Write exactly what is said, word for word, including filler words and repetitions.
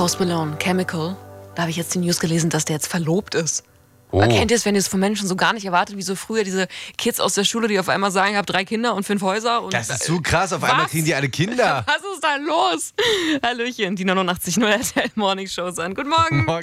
Post Malone, Chemical. Da habe ich jetzt die News gelesen, dass der jetzt verlobt ist. Oh. Kennt ihr es, wenn ihr es von Menschen so gar nicht erwartet, wie so früher diese Kids aus der Schule, die auf einmal sagen, ich habe drei Kinder und fünf Häuser. Und Das ist so krass, auf einmal Was? kriegen die alle Kinder. Was ist da los? Hallöchen, die neunundachtzig Komma null R T L Morning Shows an. Guten Morgen. Morgen.